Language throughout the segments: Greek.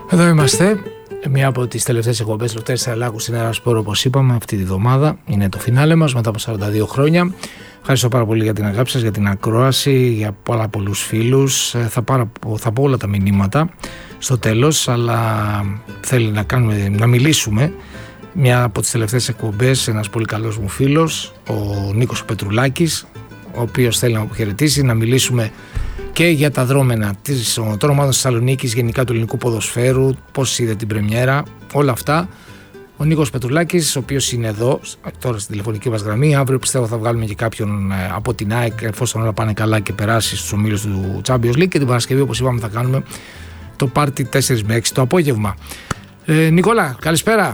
Εδώ είμαστε. Μία από τις τελευταίες εκπομπές του Λευτέρη Σαραλάκου στην Ερασπορ, όπως είπαμε, αυτή τη βδομάδα. Είναι το φινάλε μας μετά από 42 χρόνια. Ευχαριστώ πάρα πολύ για την αγάπη σας, για την ακρόαση, για πολλούς φίλους. Θα πω όλα τα μηνύματα στο τέλος, αλλά θέλει να μιλήσουμε. Μια από τις τελευταίες εκπομπές, ένας πολύ καλός μου φίλος, ο Νίκος Πετρουλάκης, ο οποίος θέλει να αποχαιρετήσει, να μιλήσουμε και για τα δρόμενα των ομάδων Θεσσαλονίκης, γενικά του ελληνικού ποδοσφαίρου, πώς είδε την πρεμιέρα, όλα αυτά. Ο Νίκος Πετρουλάκης, ο οποίος είναι εδώ τώρα στην τηλεφωνική μας γραμμή. Αύριο πιστεύω θα βγάλουμε και κάποιον από την ΑΕΚ, εφόσον όλα πάνε καλά και περάσει στους ομίλους του Champions League. Και την Παρασκευή, όπως είπαμε, θα κάνουμε το πάρτι 4 με 6 το απόγευμα. Νικόλα, καλησπέρα.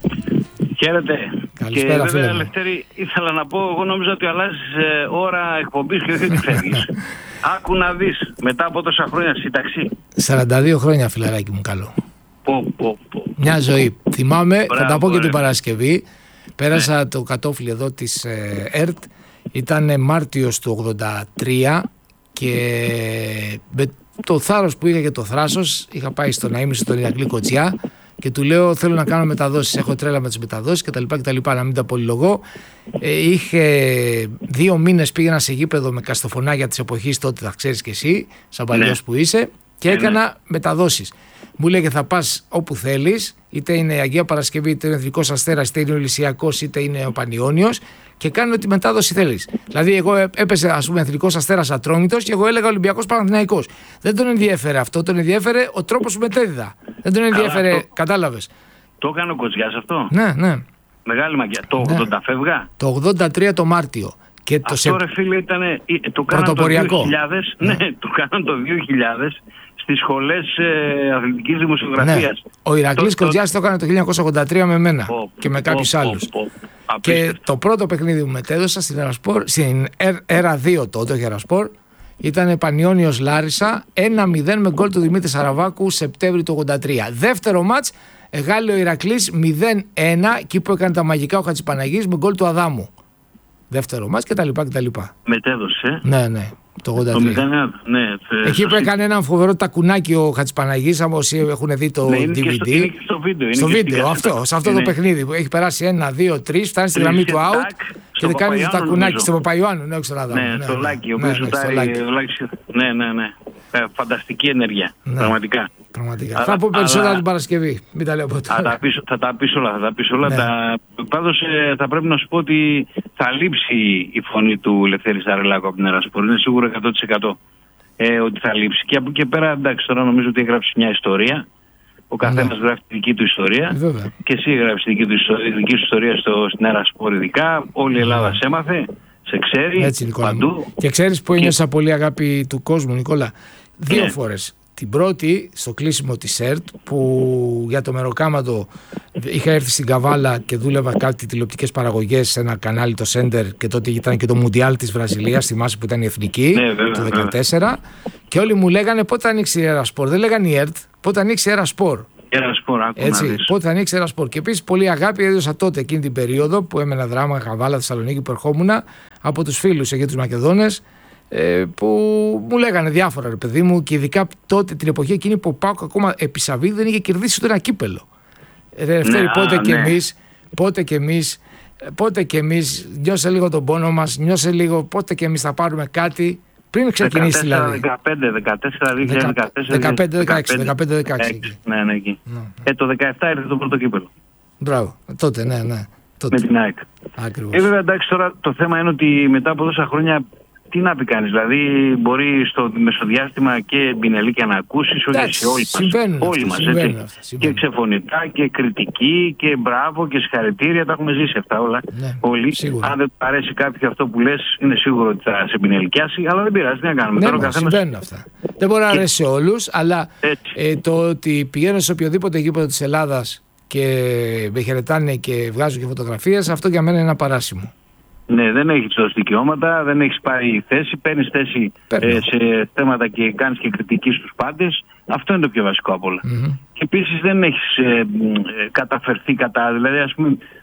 Χαίρετε. Καλησπέρα, και βέβαια, φίλε. Λευτέρη, ήθελα να πω, εγώ νόμιζα ότι αλλάζεις ώρα εκπομπής και δεν τη φεύγεις. Άκου να δεις, μετά από τόσα χρόνια σύνταξη. 42 χρόνια, φιλαράκι μου, καλό. Πω. Μια ζωή. Θυμάμαι, Μπράβο, θα τα πω και ρε. την Παρασκευή. Πέρασα το κατόφλι εδώ της ΕΡΤ. Ήταν Μάρτιος του 83 και με το θάρρος που είχα και το θράσος είχα πάει στον Αΐμνη στον Ηρακλή Κοτσιά και του λέω: θέλω να κάνω μεταδόσεις. Έχω τρέλα με τις μεταδόσεις κτλ. Να μην τα πολυλογώ. Είχε 2 μήνες πήγαινα σε γήπεδο με καστοφωνάκια της εποχής τότε, θα ξέρεις και εσύ, σαν παλιός που είσαι, και έκανα μεταδόσεις. Μου λέγε: θα πας όπου θέλεις, είτε είναι η Αγία Παρασκευή, είτε είναι ο Εθνικός Αστέρας, είτε είναι ο Ηλυσιακός, είτε είναι ο Πανιόνιος, και κάνει ό,τι μετάδοση θέλεις. Δηλαδή, εγώ έπεσε, ας πούμε, Εθνικός Αστέρας Ατρόμητος και εγώ έλεγα Ολυμπιακός Παναθηναϊκός. Δεν τον ενδιέφερε αυτό, τον ενδιέφερε ο τρόπος που μετέδιδα. Δεν τον ενδιέφερε, κατάλαβες. Το έκανε ο Κοτσιάς αυτό. Ναι. Μεγάλη μαγιά. Το 80 φεύγα. Το 83 το Μάρτιο. Και Αυτό ρε φίλε ήταν. Το κάναν το 2000. Ναι, το κάναν το 2000 στις σχολές αθλητικής δημοσιογραφίας. Ναι. Ο Ηρακλής Κοτσιάς το έκανε το 1983 με μένα και με κάποιους άλλους. Και το πρώτο παιχνίδι που μετέδωσα στην ΕΡΑ 2 τότε, όχι Ερασπορ, ήταν Πανιόνιος Λάρισα 1-0 με γκολ του Δημήτρη Σαραβάκου Σεπτέμβρη του 83. Δεύτερο μάτς, Γάλλιο Ηρακλής 0-1, εκεί που έκανε τα μαγικά ο Χατζηπαναγής με γκολ του Αδάμου. Δεύτερο μάτς κτλ. Μετέδωσε. Ναι. Το 83. Το 0-1, ναι. Εκεί που έκανε έναν φοβερό τακουνάκι ο Χατζηπαναγής, όσοι έχουν δει το DVD. Είναι και στο βίντεο. Στο βίντεο, σε αυτό το παιχνίδι που έχει περάσει 1, 2, 3, φτάνει στη γραμμή του out και κάνει το τακουνάκι στο Παπαϊωάννου. Ναι, στο Λάκη, ο οποίος σουτάρει. Ναι. Φανταστική ενέργεια. Πραγματικά. Θα πω περισσότερα την Παρασκευή. Μην τα λέω από τώρα. Θα τα πεις όλα. Πάντως θα πρέπει να σου πω ότι θα λείψει η φωνή του Λευτέρη Σαραλάκου από την Ερασπορ. Είναι σίγουρο 100% ότι θα λείψει. Και από εκεί και πέρα, εντάξει, τώρα νομίζω ότι έγραψε μια ιστορία. Ο καθένας γράφει τη δική του ιστορία. Βέβαια. Και εσύ γράφεις τη δική σου ιστορία στην Ερασπορ, ειδικά. Όλη η Ελλάδα σε έμαθε, σε ξέρει. Έτσι, Νικόλα, παντού. Και ξέρεις που ένιωσα πολύ αγάπη του κόσμου, Νικόλα. 2 φορές. Την πρώτη, στο κλείσιμο της ΕΡΤ, που για το μεροκάματο είχα έρθει στην Καβάλα και δούλευα κάτι τηλεοπτικές παραγωγές σε ένα κανάλι, το Σέντερ, και τότε ήταν και το Μουντιάλ της Βραζιλίας, θυμάσαι που ήταν η εθνική, το 2014. Και όλοι μου λέγανε πότε θα ανοίξει η Ερασπορ. Δεν λέγανε η ΕΡΤ, πότε θα ανοίξει η Ερασπορ. Έτσι, πότε θα ανοίξει η Ερασπορ. Και επίσης πολύ αγάπη έδωσα τότε εκείνη την περίοδο που έμενα δράμα, Καβάλα, Θεσσαλονίκη, που ερχόμουν από τους φίλους εκεί, τους Μακεδόνες. Που μου λέγανε διάφορα, ρε παιδί μου, και ειδικά τότε την εποχή εκείνη που ο ΠΑΟΚ ακόμα επί Σαββίδη δεν είχε κερδίσει ούτε ένα κύπελο. Πότε και εμείς νιώσε λίγο τον πόνο μας, νιώσε λίγο πότε και εμείς θα πάρουμε κάτι πριν ξεκινήσει, δηλαδή 15-16 Ναι, εκεί. Το 17 ήρθε το πρώτο κύπελο. Μπράβο, τότε, ναι. Με την ΑΕΚ. Βέβαια, εντάξει, τώρα το θέμα είναι ότι μετά από τόσα χρόνια τι να πει κανείς, δηλαδή μπορεί στο μεσοδιάστημα και μπινελίκια να ακούσεις, όλοι μας, έτσι. Και ξεφωνητά και κριτική και μπράβο και συγχαρητήρια, τα έχουμε ζήσει αυτά όλα. Όλοι. Αν δεν αρέσει κάποιο αυτό που λες, είναι σίγουρο ότι θα σε μπινελικιάσει, αλλά δεν πειράζει, τι να κάνουμε. Ναι, συμβαίνουν αυτά. Δεν μπορεί να αρέσει σε όλους, αλλά το ότι πηγαίνω σε οποιοδήποτε γήπεδο της Ελλάδας και με χαιρετάνε και βγάζω και φωτογραφίες, αυτό για μένα είναι ένα παράσημο. Ναι, δεν έχεις δώσει δικαιώματα, δεν έχεις πάρει θέση, παίρνεις θέση σε θέματα και κάνεις και κριτική στους πάντες. Αυτό είναι το πιο βασικό απ' όλα. Και επίσης δεν έχεις καταφερθεί κατά, δηλαδή ας πούμε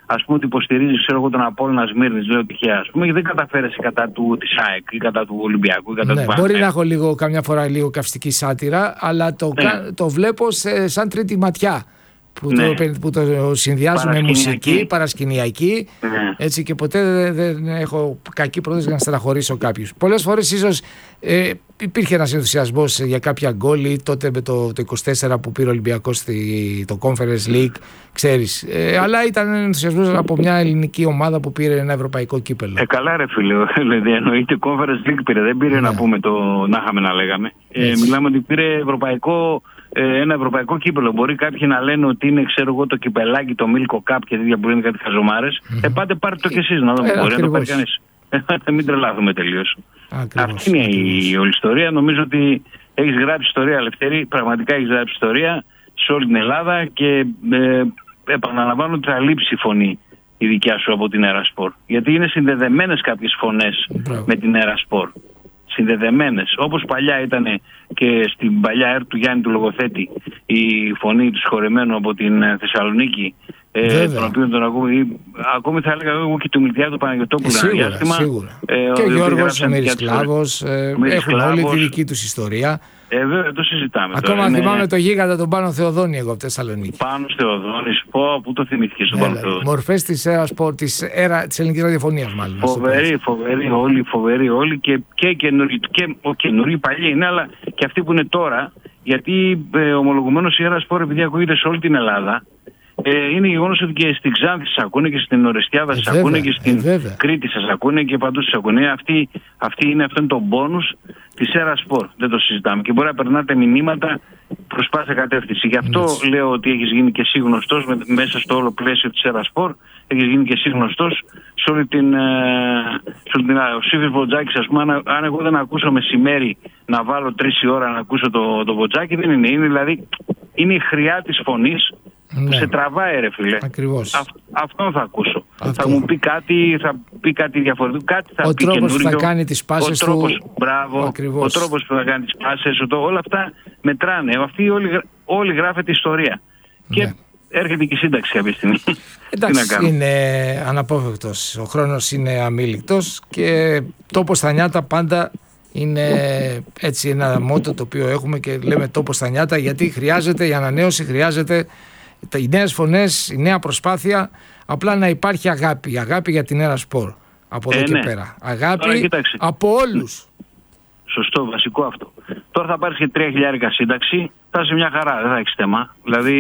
ας πούμε ότι υποστηρίζει, ξέρω εγώ, τον Απόλλωνα Σμύρνης, λέω τυχαία, ας πούμε, και δεν καταφέρεσαι κατά της ΑΕΚ ή κατά του Ολυμπιακού ή κατά του Παναθηναϊκού. Μπορεί να έχω λίγο, καμιά φορά λίγο καυστική σάτυρα, αλλά το βλέπω σαν τρίτη ματιά. Που το συνδυάζουν με μουσική, παρασκηνιακή, έτσι, και ποτέ δεν έχω κακή πρόταση να στεναχωρήσω κάποιους. Πολλές φορές ίσως υπήρχε ένας ενθουσιασμός για κάποια γκολ, ή τότε με το 24 που πήρε ο Ολυμπιακός το Conference League, ξέρεις. Αλλά ήταν ενθουσιασμός από μια ελληνική ομάδα που πήρε ένα ευρωπαϊκό κύπελλο. Καλά ρε φίλε, δηλαδή εννοείται Conference League πήρε, δεν πήρε να πούμε να είχαμε να λέγαμε. Μιλάμε ότι πήρε ένα ευρωπαϊκό κύπελλο. Μπορεί κάποιοι να λένε ότι είναι, ξέρω εγώ, το κυπελάκι, το Milko Cup και τέτοια που είναι κάτι χαζομάρες. Πάτε πάρτε το κι εσείς να δούμε. Μπορεί να το πάρει κανείς. Μην τρελάθουμε τελείως. Αυτή είναι η όλη ιστορία. Νομίζω ότι έχεις γράψει ιστορία, Λευτέρη. Πραγματικά έχεις γράψει ιστορία σε όλη την Ελλάδα και επαναλαμβάνω ότι θα λείψει η φωνή η δικιά σου από την Ερασπορ. Γιατί είναι συνδεδεμένες κάποιες φωνές με την Ερασπορ. Συνδεδεμένες. Όπως παλιά ήταν και στην παλιά ΕΡΤ του Γιάννη του Λογοθέτη η φωνή του συγχωρεμένου από την Θεσσαλονίκη, τον οποίο τον ακόμη θα έλεγα εγώ και του Μιλτιάδου Παναγιωτόπουλου ένα διάστημα. Σίγουρα. Και ο Γιώργος Μερισκλάβος έχουν όλη τη δική τους ιστορία. Βέβαια, το συζητάμε. Ακόμα θυμάμαι το γίγαντα τον Πάνο Θεοδόνη εγώ από Θεσσαλονίκη. Πάνος Θεοδόνης, πού το θυμήθηκες τον Πάνο Θεοδόνη. Μορφές της ελληνικής ραδιοφωνίας μάλλον. Φοβερή όλοι και καινούριοι παλιοί είναι, αλλά και αυτοί που είναι τώρα, γιατί ομολογουμένως η Ερασπορ, επειδή ακούγεται σε όλη την Ελλάδα, είναι γεγονός ότι και στην Ξάνθη σας ακούνε και στην Ορεστιάδα σας ακούνε και στην Κρήτη σας ακούνε και παντού σας ακούνε. Αυτό είναι το μπόνους της Ερασπορ. Δεν το συζητάμε. Και μπορεί να περνάτε μηνύματα προς πάσα κατεύθυνση. Γι' αυτό λέω ότι έχεις γίνει και εσύ γνωστός μέσα στο όλο πλαίσιο της Ερασπορ. Έχεις γίνει και εσύ γνωστός σε όλη την. Ο Σύφης Βοτζάκης, ας πούμε, αν εγώ δεν ακούσω μεσημέρι να βάλω 3 η ώρα να ακούσω το Βοτζάκη, δεν είναι. Είναι δηλαδή η χρειά της φωνής που σε τραβάει, ρε φίλε. Ακριβώς. Αυτόν θα ακούσω. Θα μου πει κάτι διαφορετικό, κάτι θα πει καινούριο. Ο τρόπος που θα κάνει τις πάσες του. Μπράβο. Ο τρόπος που θα κάνει τις πάσες του. Όλα αυτά μετράνε. Αυτή όλη γράφεται ιστορία. Και έρχεται και η σύνταξη κάποια στιγμή. Εντάξει, είναι αναπόφευκτος. Ο χρόνος είναι αμήλικτος και τόπος στα νιάτα πάντα είναι έτσι ένα μότο το οποίο έχουμε και λέμε τόπος στα νιάτα, γιατί χρειάζεται η ανανέωση, χρειάζεται οι νέες φωνές, η νέα προσπάθεια, απλά να υπάρχει αγάπη για την Ερασπορ από εδώ και πέρα. Αγάπη από όλους. Σωστό, βασικό αυτό. Τώρα θα πάρεις και 3.000 σύνταξη, θα είσαι μια χαρά, δεν θα έχεις θέμα. Δηλαδή,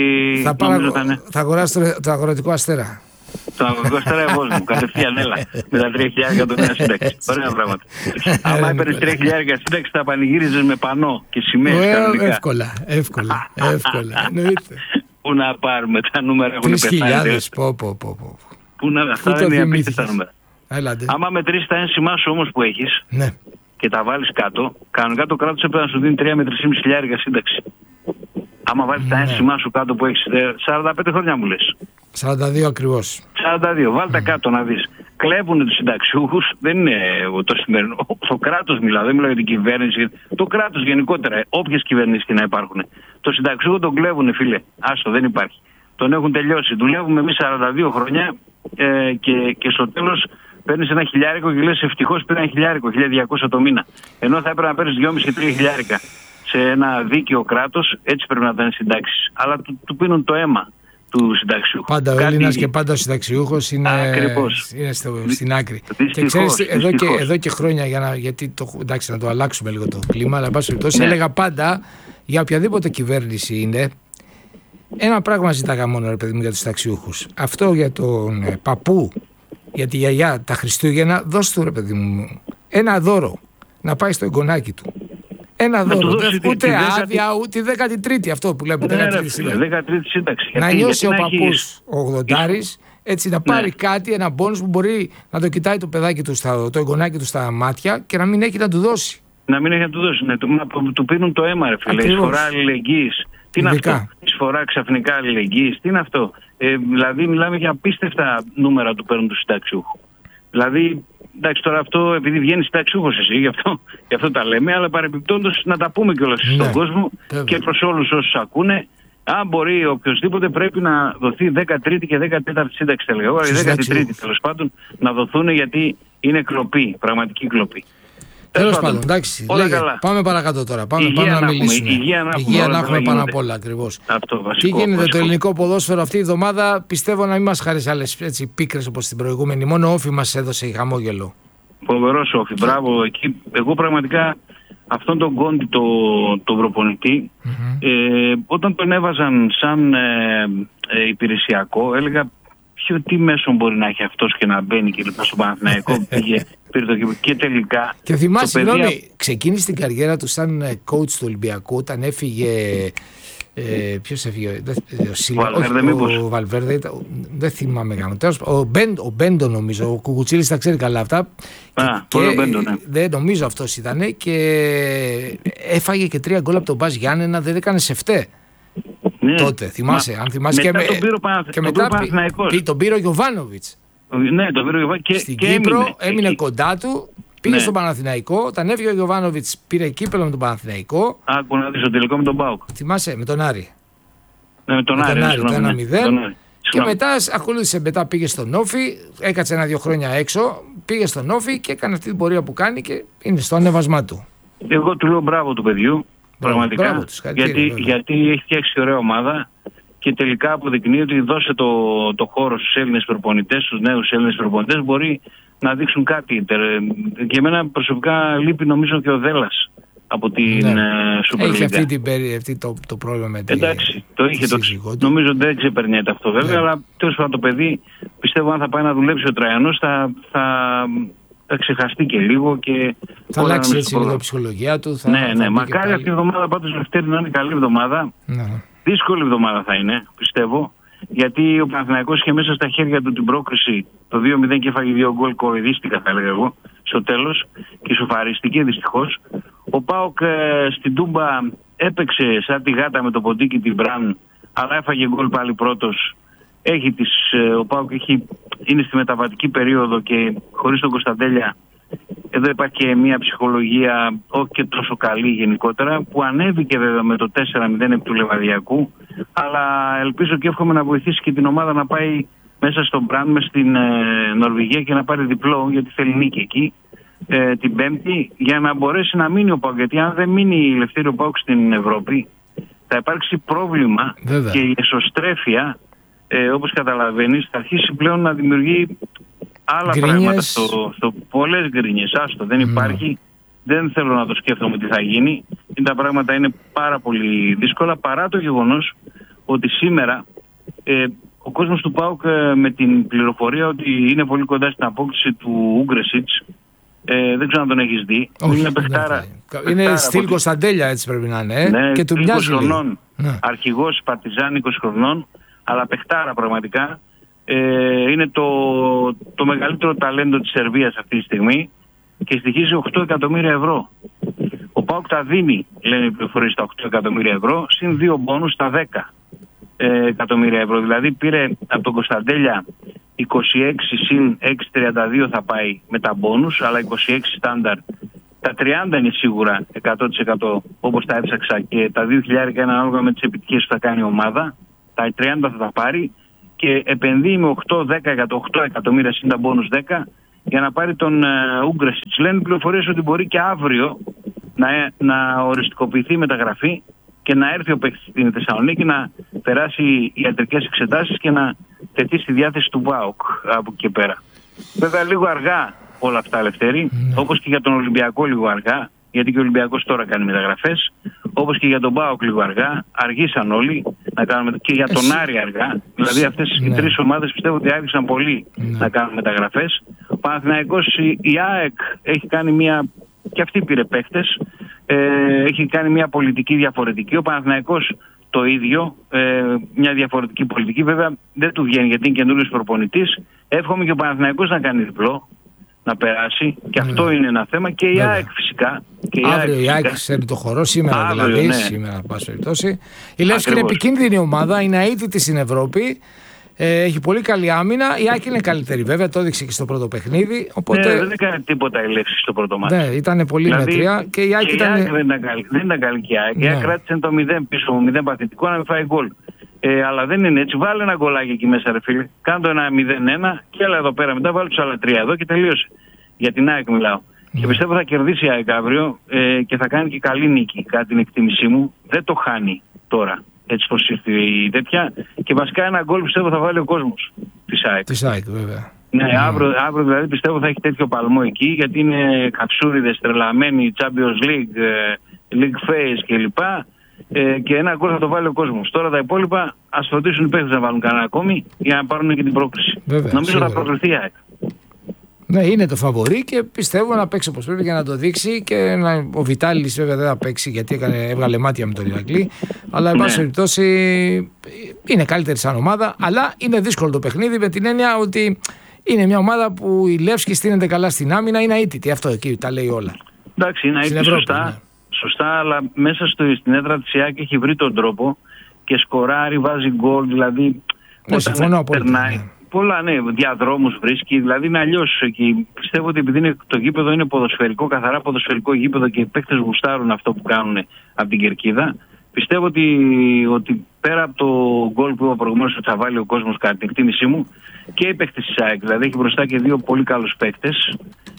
θα αγοράσεις το αγροτικό Αστέρα. Το αγροτικό Αστέρα εγώ μου, κατευθείαν έλα, με τα 3.000 το νέα σύνταξη. Ωραία πράγματα. Άμα έπαιρνες 3.000 σύνταξη θα πανηγύριζες με πανό και σημαίες κανονικά. Εύκολα. Εννοείται. Πού να πάρουμε τα νούμερα, έχουν πεθάνει. 3.000, Πού να, αυτά είναι απίστευτα νούμερα. Έλατε. Άμα μετρήσεις τα ένσημά σου όμως που έχεις, και τα βάλεις κάτω, κανονικά το κράτος έπρεπε να σου δίνει 3 με 3.500 σύνταξη. Άμα βάλεις τα ένσημά σου κάτω που έχεις, 45 χρόνια μου λες. 42 ακριβώς. 42, βάλτε κάτω να δεις. Κλέβουν τους συνταξιούχους, δεν είναι το σημερινό. Το κράτος μιλάω, δεν μιλάω για την κυβέρνηση. Το κράτος γενικότερα, όποιες κυβερνήσεις και να υπάρχουν. Το συνταξιούχο τον κλέβουν, φίλε. Άστο, δεν υπάρχει. Τον έχουν τελειώσει. Δουλεύουμε εμείς 42 χρόνια και στο τέλος παίρνεις ένα χιλιάρικο και λες ευτυχώς πήρα ένα χιλιάρικο, 1.200 το μήνα. Ενώ θα έπρεπε να παίρνεις 2,5 και 3 χιλιάρικα σε ένα δίκαιο κράτος, έτσι πρέπει να ήταν συντάξεις. Αλλά του πίνουν το αίμα του συνταξιούχου. Πάντα ο Έλληνας και πάντα ο συνταξιούχος είναι στην άκρη. Και ξέρεις, εδώ και χρόνια, γιατί εντάξει, να το αλλάξουμε λίγο το κλίμα, αλλά εν πάση περιπτώσει έλεγα πάντα για οποιαδήποτε κυβέρνηση είναι. Ένα πράγμα ζητάγα μόνο, ρε παιδί μου, για τους συνταξιούχους. Αυτό για τον παππού, για τη γιαγιά, τα Χριστούγεννα, δώσ' του, ρε παιδί μου, ένα δώρο να πάει στο εγγονάκι του. Ένα δώρο. Ούτε άδεια, ούτε 13η, αυτό που λέμε. 13η σύνταξη. Να νιώσει ο παππούς ο 80άρης, έτσι να πάρει κάτι, ένα μπόνους που μπορεί να το κοιτάει το παιδάκι του, το εγγονάκι του στα μάτια και να μην έχει να του δώσει. Να μην έχει να του δώσει. Του πίνουν το αίμα, ρε φίλε. Εισφορά αλληλεγγύης. Τι είναι αυτό? Εισφορά ξαφνικά αλληλεγγύης. Τι είναι αυτό? Δηλαδή, μιλάμε για απίστευτα νούμερα του παίρνουν του συνταξιούχου. Δηλαδή, εντάξει, τώρα αυτό επειδή βγαίνει συνταξιούχος εσύ, γι' αυτό τα λέμε, αλλά παρεμπιπτόντως να τα πούμε κιόλας στον κόσμο και προς όλους όσους ακούνε. Αν μπορεί οποιοδήποτε, πρέπει να δοθεί 13η και 14η σύνταξη, θα λέγαμε. Η 13η τέλος πάντων να δοθούν, γιατί είναι κλοπή, πραγματική κλοπή. Τέλος πάντων, εντάξει. Πάμε παρακάτω τώρα. Πάμε να μιλήσουμε. Υγεία να έχουμε πάνω απ' όλα, ακριβώς. Τι γίνεται το ελληνικό ποδόσφαιρο αυτή η εβδομάδα? Πιστεύω να μην μας χάρεσε άλλες πίκρες όπως την προηγούμενη. Μόνο όφι μας έδωσε χαμόγελο. Φοβερός όφι. Μπράβο. Εκεί, εγώ πραγματικά αυτόν τον Κόντι, τον προπονητή, όταν τον έβαζαν σαν υπηρεσιακό, έλεγα τι μέσο μπορεί να έχει αυτός και να μπαίνει και λοιπά στο Παναθηναϊκό. Και τελικά. Και θυμάσαι, συγγνώμη, ξεκίνησε την καριέρα του σαν coach του Ολυμπιακού όταν έφυγε. Ποιος έφυγε? Ο Βαλβέρδε, δεν θυμάμαι καν. Ο Μπέντο, νομίζω. Ο Κουκουτσίλης τα ξέρει καλά αυτά. Δεν νομίζω αυτός ήταν. Και έφαγε και 3 γκολ από τον Μπας Γιάννενα, δεν έκανε σε φταί. Ναι. Τότε, θυμάσαι. Αν θυμάσαι και μετά τον πήρε ο Γιοβάνοβιτς. Ναι, τον πήρε ο Γιοβάνοβιτς. Στην Κύπρο έμεινε κοντά του. Πήγε στον Παναθηναϊκό, όταν έφυγε ο Γιοβάνοβιτς πήρε κύπελλο με τον Παναθηναϊκό. Άκου να δεις το τελικό με τον ΠΑΟΚ. Θυμάσαι, με τον Άρη. Ναι, με τον Άρη, το 1-0. Και μετά ακολούθησε, μετά πήγε στον Όφι, έκατσε 1-2 χρόνια έξω, πήγε στον Όφι και έκανε αυτή την πορεία που κάνει και είναι στο ανέβασμά του. Εγώ του λέω μπράβο του παιδιού, πραγματικά, γιατί έχει φτιάξει ωραία ομάδα και τελικά αποδεικνύει ότι δώσε το χώρο στους Έλληνες προπονητές, στους νέους Έλληνες προπονητές, μπορεί να δείξουν κάτι. Και εμένα προσωπικά λείπει νομίζω και ο Δέλλας από την Super League. Έχει αυτή το πρόβλημα με την. Εντάξει, το είχε νομίζω ότι δεν ξεπερνιέται αυτό βέβαια, αλλά τέλος πάντων το παιδί πιστεύω αν θα πάει να δουλέψει ο Τραϊανός θα ξεχαστεί και λίγο και θα αλλάξει έτσι λίγο η ψυχολογία του. Ναι, μακάρι αυτή η εβδομάδα πάντως Δευτέρη να είναι καλή εβδομάδα. Δύσκολη εβδομάδα θα είναι, πιστεύω. Γιατί ο Παναθηναϊκός είχε μέσα στα χέρια του την πρόκριση το 2-0 και έφαγε 2 γκολ, κοροϊδίστηκα θα έλεγα εγώ στο τέλος και σοφαριστική δυστυχώς. Ο ΠΑΟΚ στην Τούμπα έπαιξε σαν τη γάτα με το ποντίκι την Μπραν, αλλά έφαγε γκολ πάλι πρώτος. Ο ΠΑΟΚ είναι στη μεταβατική περίοδο και χωρίς τον Κωνσταντέλια εδώ υπάρχει και μια ψυχολογία όχι και τόσο καλή γενικότερα, που ανέβηκε βέβαια με το 4-0 επί του Λεβαδιακού, αλλά ελπίζω και εύχομαι να βοηθήσει και την ομάδα να πάει μέσα στον Μπραν, μες στην Νορβηγία και να πάρει διπλό, γιατί θέλει νίκη εκεί την Πέμπτη, για να μπορέσει να μείνει ο ΠΑΟΚ. Γιατί αν δεν μείνει η Ελευθέρη ο ΠΑΟΚ στην Ευρώπη, θα υπάρξει πρόβλημα βέβαια. Και η εσωστρέφεια, όπως καταλαβαίνεις, θα αρχίσει πλέον να δημιουργεί άλλα πράγματα στο πολλές γκρίνιες. Άστο, δεν υπάρχει. Δεν θέλω να το σκέφτομαι τι θα γίνει. Τα πράγματα είναι πάρα πολύ δύσκολα, παρά το γεγονός ότι σήμερα ο κόσμος του ΠΑΟΚ με την πληροφορία ότι είναι πολύ κοντά στην απόκτηση του Ούγκρεσιτς, δεν ξέρω αν τον έχεις δει. Όχι, είναι παιχτάρα. Είναι στυλ Κωνσταντέλια, έτσι πρέπει να είναι. Ναι, και του μοιάζει. Αρχηγός Παρτιζάν 20 χρονών, αλλά παιχτάρα πραγματικά. Είναι το μεγαλύτερο ταλέντο της Σερβίας αυτή τη στιγμή και στοιχίζει 8 εκατομμύρια ευρώ. Ο ΠΑΟΚ τα δίνει, λένε οι πληροφορίες, τα 8 εκατομμύρια ευρώ, συν 2 μπόνους στα 10 εκατομμύρια ευρώ. Δηλαδή πήρε από τον Κωνσταντέλια 26 συν 6,32 θα πάει με τα μπόνους, αλλά 26 στάνταρ. Τα 30 είναι σίγουρα 100% όπως τα έψαξα και τα 2.000 είναι ανάλογα με τις επιτυχίες που θα κάνει η ομάδα. Τα 30 θα τα πάρει και επενδύει με 8 εκατομμύρια συν τα μπόνους 10 για να πάρει τον Ούγκρεσιτς. Λένε πληροφορίες ότι μπορεί και αύριο να οριστικοποιηθεί η μεταγραφή και να έρθει ο παίκτης στην Θεσσαλονίκη να περάσει ιατρικές εξετάσεις και να τεθεί στη διάθεση του ΠΑΟΚ από εκεί και πέρα. Βέβαια λίγο αργά όλα αυτά, Λευτέρη, όπως και για τον Ολυμπιακό λίγο αργά, γιατί και ο Ολυμπιακός τώρα κάνει μεταγραφές, όπως και για τον ΠΑΟΚ λίγο αργά, αργήσαν όλοι να κάνουν και για τον Άρη αργά. Δηλαδή αυτές οι τρεις ομάδες πιστεύω ότι άργησαν πολύ να κάνουν μεταγραφές. Ο Παναθηναϊκός, η ΑΕΚ έχει κάνει και αυτή πήρε παίχτες, έχει κάνει μια πολιτική διαφορετική. Ο Παναθηναϊκός το ίδιο, μια διαφορετική πολιτική. Βέβαια δεν του βγαίνει γιατί είναι καινούριος προπονητής. Εύχομαι και ο Παναθηναϊκός να κάνει διπλό, να περάσει και αυτό είναι ένα θέμα και η ΑΕΚ φυσικά. Αύριο η ΑΕΚ ξέρει το χορό, σήμερα αύριο, δηλαδή, σήμερα πάση περιπτώσει. Η Λεύσκη είναι επικίνδυνη ομάδα, είναι αίτητη στην Ευρώπη Έχει πολύ καλή άμυνα. Η ΑΕΚ είναι καλύτερη, βέβαια, το έδειξε και στο πρώτο παιχνίδι. Οπότε... δεν έκανε τίποτα η Λέφση στο πρώτο μάτι. Ναι, ήταν πολύ μετριά και η ΑΕΚ ήταν. Δεν ήταν καλή και η ΑΕΚ. Η ΑΕΚ κράτησε το 0 πίσω, 0 παθητικό να μην φάει γκολ. Αλλά δεν είναι έτσι. Βάλε ένα γκολάκι εκεί μέσα, ρε φίλε. Κάντο ένα 0-1 και έλα εδώ πέρα. Μετά βάλει του άλλα 3 εδώ και τελείωσε. Για την ΑΕΚ μιλάω. Και πιστεύω θα κερδίσει η ΑΕΚ αύριο και θα κάνει και καλή νίκη, κατά την εκτίμησή μου. Δεν το χάνει τώρα. Έτσι πως ήρθε η τέτοια. Και βασικά ένα γκολ πιστεύω θα βάλει ο κόσμος της ΑΕΚ. Της ΑΕΚ, βέβαια. Ναι, αύριο δηλαδή πιστεύω θα έχει τέτοιο παλμό εκεί, γιατί είναι καψούριδες, τρελαμένοι, Champions League, League Phase κλπ. Και ένα γκολ θα το βάλει ο κόσμος. Τώρα τα υπόλοιπα ας φροντίσουν οι παίκτες να βάλουν κανένα ακόμη για να πάρουν και την πρόκριση. Βέβαια, νομίζω σίγουρα θα προκριθεί η ΑΕΚ. Ναι, είναι το φαβορί και πιστεύω να παίξει όπως πρέπει για να το δείξει και ο Βιτάλης βέβαια δεν θα παίξει γιατί έβγαλε μάτια με τον Ηρακλή, αλλά εν πάση περιπτώσει είναι καλύτερη σαν ομάδα, αλλά είναι δύσκολο το παιχνίδι με την έννοια ότι είναι μια ομάδα που η Λεύσκη στείνεται καλά στην άμυνα, είναι αίτητη, αυτό εκεί τα λέει όλα. Εντάξει, είναι αίτητη, σωστά, αλλά μέσα στην έδρα της ΙΑΚ έχει βρει τον τρόπο και σκοράρει, βάζει γκολ, δηλαδή συμφωνώ περνάει. Πολλά διαδρόμους βρίσκει, δηλαδή είναι αλλιώς εκεί. Πιστεύω ότι επειδή το γήπεδο είναι ποδοσφαιρικό, καθαρά ποδοσφαιρικό γήπεδο και οι παίκτες γουστάρουν αυτό που κάνουν από την κερκίδα, πιστεύω ότι πέρα από το γκολ που είπα προηγουμένως ότι θα βάλει ο κόσμος κατά την εκτίμησή μου και οι παίκτες της ΑΕΚ, δηλαδή έχει μπροστά και δύο πολύ καλούς παίκτες,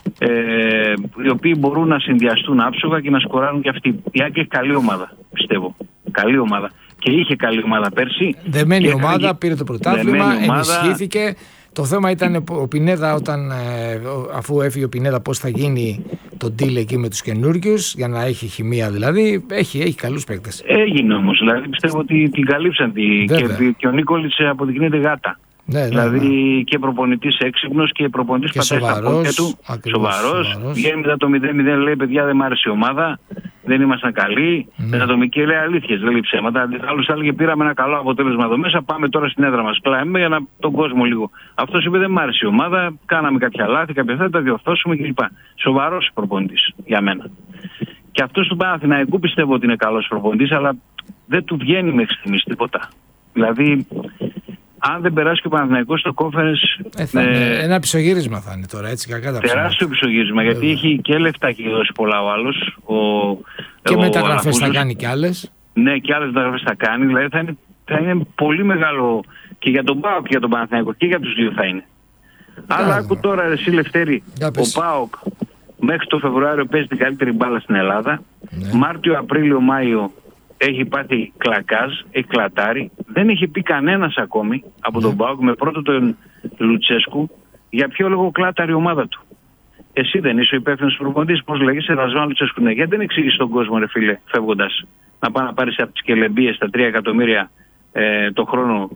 οι οποίοι μπορούν να συνδυαστούν άψογα και να σκοράρουν και αυτοί. Η ΑΕΚ έχει καλή ομάδα, πιστεύω. Καλή ομάδα. Και είχε καλή ομάδα πέρσι. Δεμένη ομάδα, πήρε το πρωτάθλημα, ενισχύθηκε. Το θέμα ήταν ο Πινέδα, αφού έφυγε ο Πινέδα, πώς θα γίνει το deal εκεί με τους καινούργιους, για να έχει χημεία δηλαδή. Έχει καλούς παίκτες. Έγινε όμως, δηλαδή πιστεύω ότι την καλύψαν και ο Νίκολης αποδεικνύεται γάτα. Ναι, δηλαδή και προπονητής έξυπνος και προπονητής πατέρα στα πόδια του. Σοβαρός. Βγαίνει μετά το 0-0, λέει παιδιά δεν μ' άρεσε η ομάδα, δεν ήμασταν καλοί. Με ατομική λέει αλήθειες, δεν λέει ψέματα. Άλλος έλεγε πήραμε ένα καλό αποτέλεσμα εδώ μέσα, πάμε τώρα στην έδρα μας. Κλάμε για τον κόσμο λίγο. Αυτός είπε δεν μ' άρεσε η ομάδα, κάναμε κάποια λάθη, κάποια θα τα διορθώσουμε κλπ. Σοβαρός προπονητής για μένα. Και αυτός του Παναθηναϊκού πιστεύω ότι είναι καλός προπονητής, αλλά δεν του βγαίνει μέχρι στιγμής τίποτα. Δηλαδή. Αν δεν περάσει και ο Παναθηναϊκός στο conference. Ένα πισωγύρισμα θα είναι τώρα, έτσι κακά τα ψέματα. Τεράστιο πισωγύρισμα, γιατί έχει και λεφτά και δώσει πολλά ο άλλος. Και μεταγραφές θα κάνει κι άλλες. Ναι, και άλλες μεταγραφές θα κάνει. Δηλαδή θα είναι πολύ μεγάλο και για τον ΠΑΟΚ και για τον Παναθηναϊκό και για τους δύο θα είναι. Αλλά άκου τώρα εσύ Λευτέρη, ο ΠΑΟΚ μέχρι το Φεβρουάριο παίζει την καλύτερη μπάλα στην Ελλάδα. Μάρτιο, Απρίλιο, Μάιο. Έχει πάθει κλακάζ, έχει κλατάρει. Δεν έχει πει κανένας ακόμη από τον ΠΑΟΚ με πρώτο τον Λουτσέσκου για ποιο λόγο κλάταρει η ομάδα του. Εσύ δεν είσαι ο υπεύθυνος προπονητής, πώς λέγεσαι, Ρασβάν Λουτσέσκου. Ναι, γιατί δεν εξήγησε τον κόσμο, ρε φίλε, φεύγοντας, να πάει να πάρεις από τις κελεμπίες τα 3 εκατομμύρια το χρόνο,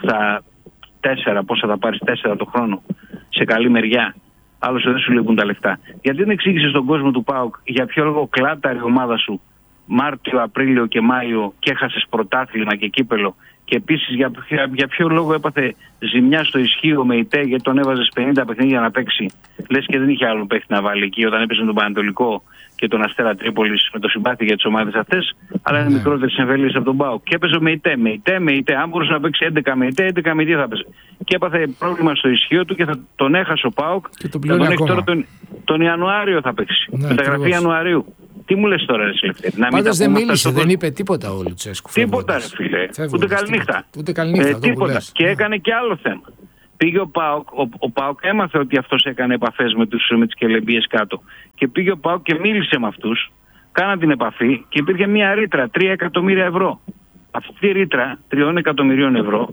4, πόσα θα πάρεις, 4 το χρόνο, σε καλή μεριά. Άλλωστε δεν σου λείπουν τα λεφτά. Γιατί δεν εξήγησε στον κόσμο του ΠΑΟΚ για ποιο λόγο κλάταρει η ομάδα σου Μάρτιο, Απρίλιο και Μάιο και έχασες πρωτάθλημα και κύπελο και επίσης για ποιο λόγο έπαθε ζημιά στο ισχύο με ΙΤΕ γιατί τον έβαζες 50 παιχνίδια να παίξει, λες και δεν είχε άλλο παίχτη να βάλει εκεί όταν έπαιζε τον Πανατολικό και τον Αστέρα Τρίπολης με το συμπάθη για τις ομάδες αυτές, αλλά είναι μικρότερες εμβέλειες από τον ΠΑΟΚ και έπαιζε με ΙΤΕ, αν μπορούσε να παίξει 11 με ΙΤΕ, 11 με ΙΤΕ θα παίζει και έπαθε πρόβλημα στο ισχύο του και τον έχασε ο ΠΑΟΚ και τον έχει τώρα τον Ιανουάριο θα παίξει, μεταγραφή Ιανουαρίου. Τι μου λες τώρα, ρε Λευτέρη? Πάντως δεν μίλησε, δεν είπε τίποτα ο Λουτσέσκου. Τίποτα, ρε φίλε. Ούτε καληνύχτα. Τίποτα. Και έκανε και άλλο θέμα. Πήγε ο ΠΑΟΚ έμαθε ότι αυτός έκανε επαφές με τις κελεμπίες κάτω. Και πήγε ο ΠΑΟΚ και μίλησε με αυτούς. Κάναν την επαφή και υπήρχε μια ρήτρα 3 εκατομμύρια ευρώ. Αυτή τη ρήτρα 3 εκατομμυρίων ευρώ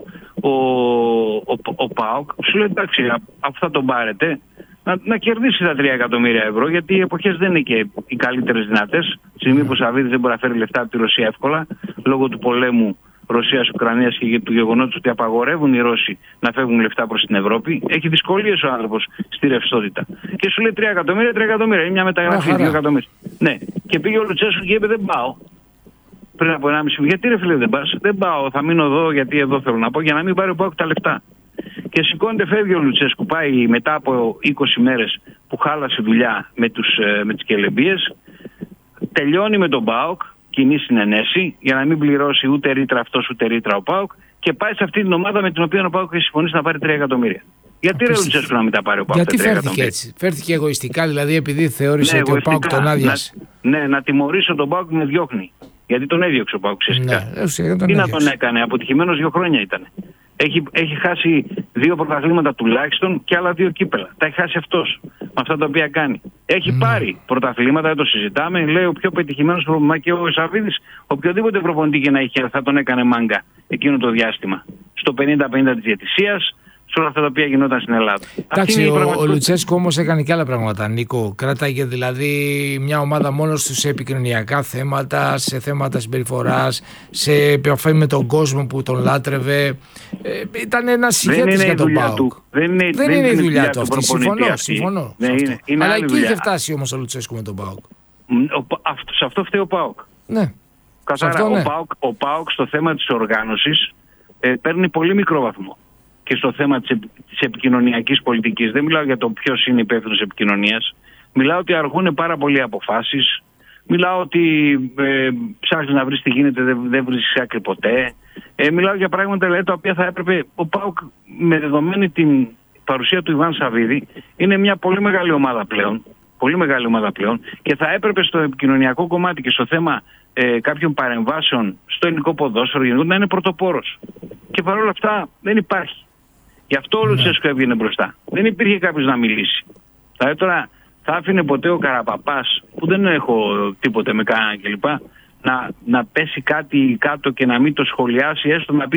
ο ΠΑΟΚ σου λέει εντάξει, αφού θα τον πάρετε. Να κερδίσει τα 3 εκατομμύρια ευρώ, γιατί οι εποχές δεν είναι και οι καλύτερες δυνατές. Στη στιγμή που ο Σαββίδης δεν μπορεί να φέρει λεφτά από τη Ρωσία εύκολα, λόγω του πολέμου Ρωσίας-Ουκρανίας και του γεγονότος ότι απαγορεύουν οι Ρώσοι να φεύγουν λεφτά προς την Ευρώπη. Έχει δυσκολίες ο άνθρωπος στη ρευστότητα. Και σου λέει 3 εκατομμύρια, είναι μια μεταγραφή 2 εκατομμύρια. Ναι, και πήγε ο Λουτσέσκου και είπε δεν πάω. Πριν από 1,5 γιατί ρε φίλε δεν πας? Δεν πάω, θα μείνω εδώ γιατί εδώ θέλω να πω, για να μην πάρει ο ΠΑΟΚ τα λεφτά. Και σηκώνεται, φεύγει ο Λουτσέσκου, πάει μετά από 20 μέρες που χάλασε δουλειά με τις κελεμπίες, τελειώνει με τον ΠΑΟΚ κοινή συνενέση για να μην πληρώσει ούτε ρήτρα αυτός ούτε ρήτρα ο ΠΑΟΚ και πάει σε αυτή την ομάδα με την οποία ο ΠΑΟΚ έχει συμφωνήσει να πάρει 3 εκατομμύρια. Γιατί ρε Λουτσέσκου να μην τα πάρει ο ΠΑΟΚ? Γιατί φέρθηκε έτσι? Φέρθηκε εγωιστικά, δηλαδή επειδή θεώρησε ότι ο ΠΑΟΚ τον άδειασε. Ναι, να τιμωρήσω τον ΠΑΟΚ με διώχνει. Γιατί τον έδιωξε ο ΠΑΟΚ ουσιαστικά. Τι να τον έκανε, αποτυχημένος 2 χρόνια ήταν. Έχει χάσει 2 πρωταθλήματα τουλάχιστον και άλλα 2 κύπελα. Τα έχει χάσει αυτός με αυτά τα οποία κάνει. Έχει πάρει πρωταθλήματα, δεν το συζητάμε. Λέει ο πιο πετυχημένος προπονητής και ο Σαββίδης, οποιοδήποτε προπονητή και να είχε, θα τον έκανε μάγκα εκείνο το διάστημα. Στο 50-50 της διαιτησίας, σε όλα αυτά τα οποία γινόταν στην Ελλάδα. Εντάξει, ο Λουτσέσκου όμως έκανε και άλλα πράγματα, Νίκο. Κράταγε δηλαδή μια ομάδα μόνο σε επικοινωνιακά θέματα, σε θέματα συμπεριφοράς, σε επαφή με τον κόσμο που τον λάτρευε. Ήταν ένας ηγέτης για τον ΠΑΟΚ. Δεν είναι η δουλειά του αυτή. Συμφωνώ. Αλλά εκεί είχε φτάσει όμως ο Λουτσέσκου με τον ΠΑΟΚ. Σε αυτό φταίει ο ΠΑΟΚ. Ναι. Καθαρά, ο ΠΑΟΚ στο θέμα της οργάνωσης παίρνει πολύ μικρό βαθμό. Και στο θέμα της επικοινωνιακής πολιτικής. Δεν μιλάω για το ποιος είναι υπεύθυνος επικοινωνίας. Μιλάω ότι αργούν πάρα πολλοί αποφάσεις. Μιλάω ότι ψάχνεις να βρεις τι γίνεται, δεν βρίσκεις άκρη ποτέ. Μιλάω για πράγματα δηλαδή, τα οποία θα έπρεπε. Ο ΠΑΟΚ με δεδομένη την παρουσία του Ιβάν Σαββίδη είναι μια πολύ μεγάλη ομάδα πλέον. Πολύ μεγάλη ομάδα πλέον. Και θα έπρεπε στο επικοινωνιακό κομμάτι και στο θέμα κάποιων παρεμβάσεων στο ελληνικό ποδόσφαιρο να είναι πρωτοπόρος. Και παρόλα αυτά δεν υπάρχει. Γι' αυτό ο Λουτσέσκου έβγαινε μπροστά. Δεν υπήρχε κάποιος να μιλήσει. Δηλαδή τώρα θα άφηνε ποτέ ο Καραπαπάς, που δεν έχω τίποτε με κανέναν κλπ, να πέσει κάτι κάτω και να μην το σχολιάσει, έστω να πει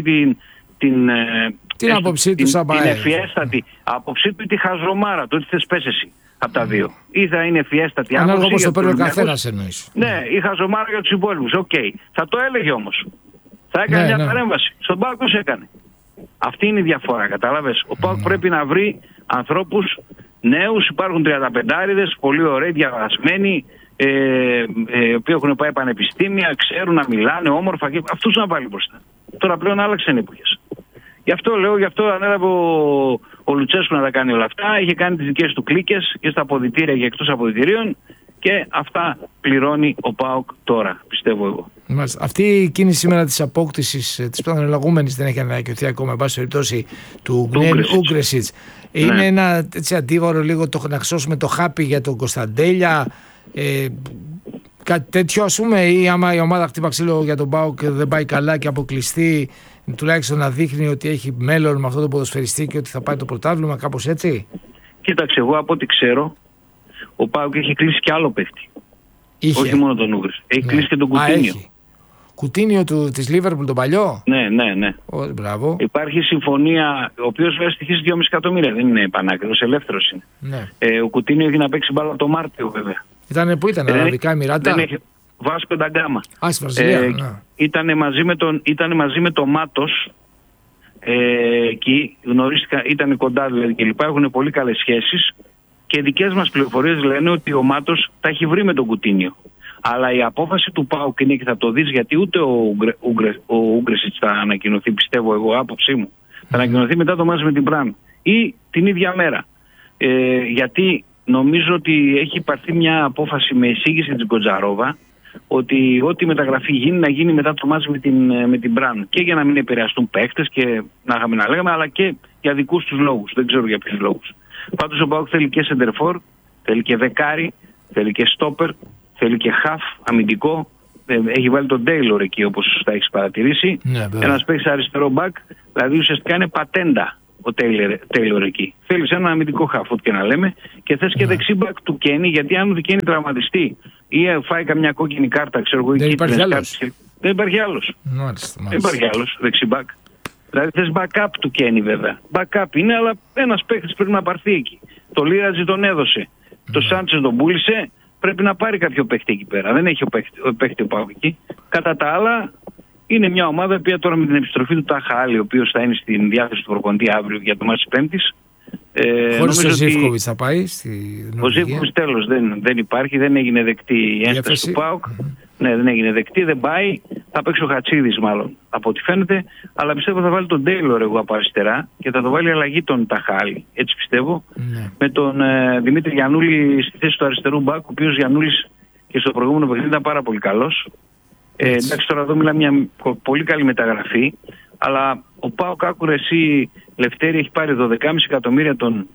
την άποψή του σαν την ευφιέστατη άποψή του ή τη χαζομάρα του, ότι θες πες εσύ από τα δύο. Ή θα είναι ευφιέστατη άποψη. Ανάλογα όπως το παίρνει ο καθένας εννοείς. Ναι, η χαζομάρα για τους υπόλοιπους. Οκ. Θα το έλεγε όμως. Θα έκανε μια παρέμβαση. Στον ΠΑΟΚ πώς έκανε? Αυτή είναι η διαφορά, κατάλαβες. Ο ΠΑΟΚ πρέπει να βρει ανθρώπους νέους, υπάρχουν 35άριδες, πολύ ωραίοι, διαβασμένοι, οι οποίοι έχουν πάει πανεπιστήμια, ξέρουν να μιλάνε όμορφα και αυτούς να βάλει μπροστά. Τώρα πλέον άλλαξαν εποχές. Γι' αυτό λέω, γι' αυτό ανέλαβε ο Λουτσέσκου να τα κάνει όλα αυτά. Είχε κάνει τις δικές του κλίκες και στα αποδυτήρια και εκτός αποδυτηρίων και αυτά πληρώνει ο ΠΑΟΚ τώρα, πιστεύω εγώ. Μάλιστα. Αυτή η κίνηση σήμερα της απόκτησης της πιθανολογούμενης δεν έχει ανακοινωθεί ακόμα, εν πάση περιπτώσει, του Γκνέλ Ούγκρεσιτς. Είναι ένα έτσι αντίβαρο λίγο το να ξώσουμε το χάπι για τον Κωνσταντέλια. Κάτι τέτοιο, ας πούμε, ή άμα η ομάδα χτύπα ξύλο για τον ΠΑΟΚ δεν πάει καλά και αποκλειστεί, τουλάχιστον να δείχνει ότι έχει μέλλον με αυτό το ποδοσφαιριστή και ότι θα πάει το πρωτάθλημα, κάπως έτσι. Κοίταξε, εγώ από ό,τι ξέρω, ο ΠΑΟΚ έχει κλείσει και άλλο παίχτη. Όχι μόνο τον Ούγκρες. Έχει κλείσει και τον Κουτίνιο. Κουτίνιο της Λίβερπουλ, τον παλιό. Ναι. Μπράβο. Υπάρχει συμφωνία, ο οποίος βέβαια στοιχίζει 2,5 εκατομμύρια. Δεν είναι πανάκριβος, ελεύθερος είναι. Ναι. Ο Κουτίνιο έχει να παίξει μπάλα το Μάρτιο, βέβαια. Πού ήταν, Αραβικά Εμιράτα. Βάσκο ντα Γκάμα. Στη Βραζιλία. Ήταν μαζί με το Μάτος. Εκεί γνωρίστηκαν, ήταν κοντά δηλαδή κλπ. Έχουν πολύ καλές σχέσεις. Και οι δικές μας πληροφορίες λένε ότι ο Μάτος τα έχει βρει με τον Κουτίνιο. Αλλά η απόφαση του ΠΑΟΚ είναι και θα το δεις, γιατί ούτε ο Ούγκρεσιτς θα ανακοινωθεί, πιστεύω εγώ, άποψή μου. Θα ανακοινωθεί μετά το μάτς με την Μπραν ή την ίδια μέρα. Γιατί νομίζω ότι έχει υπαρθεί μια απόφαση με εισήγηση της Γκοτζαρόβα ότι ό,τι μεταγραφή γίνει να γίνει μετά το μάτς με την Μπραν. Και για να μην επηρεαστούν παίκτες και να είχαμε να λέγαμε, αλλά και για δικούς τους λόγους. Δεν ξέρω για ποιους λόγους. Πάντως ο ΠΑΟΚ θέλει και σεντερφόρ, θέλει και δεκάρι, θέλει και στόπερ, θέλει και χαφ, αμυντικό. Έχει βάλει τον Τέιλορ εκεί, όπως θα έχεις παρατηρήσει. Ναι, ένας παίκτης αριστερό μπακ, δηλαδή ουσιαστικά είναι πατέντα ο Τέιλορ εκεί. Θέλεις ένα αμυντικό χαφ, ό,τι και να λέμε, και θες και δεξί μπακ του Κένι, γιατί αν ο Κένι τραυματιστεί ή φάει καμιά κόκκινη κάρτα, ξέρω εγώ, δεν υπάρχει άλλος. Δεν υπάρχει άλλος. Δεν υπάρχει άλλος δεξί μπακ. Δηλαδή θες backup του Κένι βέβαια. Backup είναι, αλλά ένας παίκτης πρέπει να πάρθει εκεί. Το Λίρατζι τον έδωσε. Το Σάντσες τον πούλησε. Πρέπει να πάρει κάποιο παίκτη εκεί πέρα. Δεν έχει ο παίκτη ο ΠΑΟΚ εκεί. Κατά τα άλλα, είναι μια ομάδα που τώρα με την επιστροφή του Τάχα Άλλη, ο οποίος θα είναι στην διάθεση του προπονητή αύριο για το μάτς της Πέμπτης. Χωρίς ο Ζίβκοβιτς θα πάει στη Νορβηγία. Ο Ζίβκοβιτς τέλος δεν υπάρχει, δεν έγινε δεκτή η ένσταση του ΠΑΟΚ. Ναι, δεν έγινε δεκτή, δεν πάει. Θα παίξει ο Χατσίδης μάλλον από ό,τι φαίνεται. Αλλά πιστεύω θα βάλει τον Τέιλορ εγώ από αριστερά και θα το βάλει αλλαγή τον Ταχάλη. Έτσι πιστεύω. Ναι. Με τον Δημήτρη Γιαννούλη στη θέση του αριστερού μπακ, ο οποίος Γιαννούλης και στο προηγούμενο παιχνίδι ήταν πάρα πολύ καλός. Εντάξει, τώρα εδώ μιλάμε μια πολύ καλή μεταγραφή, αλλά ο ΠΑΟΚ, άκουρε εσύ, Λευτέρη, έχει πάρει 12,5 εκατομμύρια τον